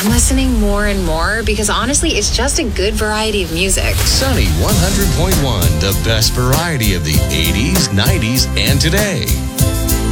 I'm listening more and more because honestly, it's just a good variety of music. Sunny 100.1, the best variety of the 80s, 90s, and today.